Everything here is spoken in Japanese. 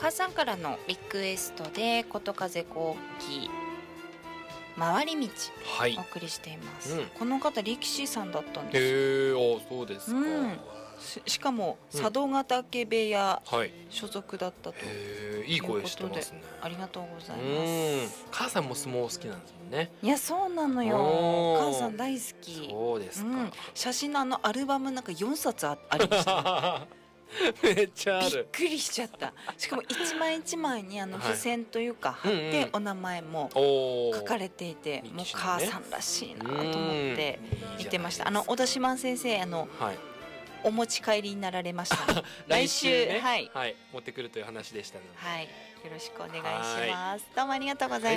母さんからのリクエストでこと風後期回り道はいお送りしています、 うんこの方力士さんだったんです。 へえ、あ、そうですか、 しかも佐渡ヶ嶽部屋はい、 所属だったとへえ、いい声してますね。 ありがとうございます。 母さんも相撲好きなんですもんね。 いやそうなのよ、 おー母さん大好き。 そうですか、 写真のアルバムなんか4冊ありましためっちゃあびっる。 くりしちゃった。しかも一枚一枚にはい付箋というか貼っうんうんてお名前もお書かれていて、もう力士のね母さんらしいなと思って見てました。 うん小田島先生はい、 お持ち帰りになられましたね来週ね、 はい、 はい、持ってくるという話でしたので、 はい、よろしくお願いします。どうもありがとうございました。